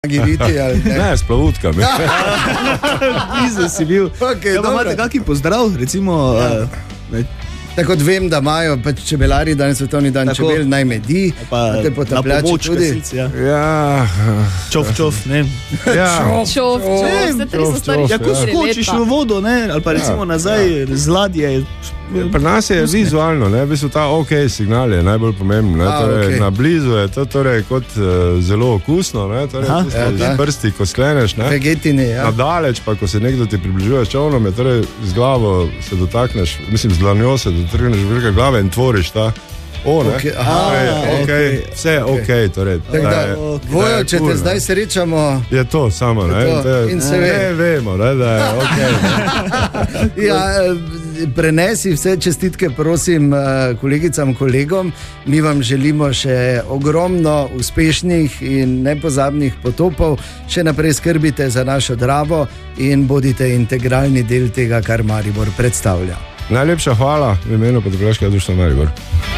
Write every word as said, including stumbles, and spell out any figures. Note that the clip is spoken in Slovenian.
Giriti, ali ne? Ne, s plavutkami. Blizu si bil. Okay, ja, imate kakšen pozdrav, recimo... Ja. Uh, Tako kot vem, da imajo pač čebelari danes svetovni dan tako, čebel, naj medi, pa te potapljači tudi. Gasilci, ja. Ja. Čov, čov, ne. Ja. Čov, čov, vse tri so stari. Ja, ko skočiš v vodo, ne, ali pa recimo ja. nazaj ja. z ladje. Pri nas je Pusne. vizualno, ne, v bistvu ta ok signal je najbolj pomemben, ne, A, torej, okay. na blizu je to torej kot uh, zelo okusno, ne, torej Aha, ja, z prsti, ko skleneš, ne, Vegetini, ja. na daleč pa, ko se nekdo ti približuje s čovnom, je torej z glavo se dotakneš, mislim z dlanjo se dotrgneš vrha glave in tvoriš ta O, ne? Okay. Aha, okay, okay. okay. Vse je ok, torej. Tak, da, je, okay. Vojo, če cool, te zdaj srečamo... Je to samo, ne? To. To je, in se ne, ve. Ne vemo, ne, da je ok. Ja, prenesi vse čestitke, prosim, kolegicam, kolegom. Mi vam želimo še ogromno uspešnih in nepozabnih potopov. Še naprej skrbite za našo Dravo in bodite integralni del tega, kar Maribor predstavlja. Najlepša hvala v imenu Potapljaškega društva Maribor.